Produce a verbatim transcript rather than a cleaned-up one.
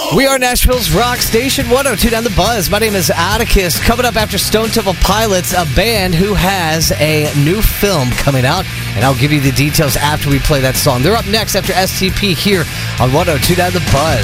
We are Nashville's rock station, one oh two down the Buzz. My name is Atticus. Coming up after Stone Temple Pilots, a band who has a new film coming out, and I'll give you the details after we play that song. They're up next after S T P here on one oh two down the Buzz.